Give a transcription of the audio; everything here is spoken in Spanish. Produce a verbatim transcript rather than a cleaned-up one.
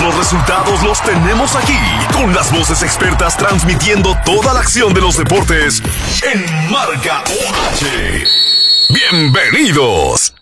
los resultados los tenemos aquí, con las voces expertas transmitiendo toda la acción de los deportes en Marca O H. ¡Bienvenidos!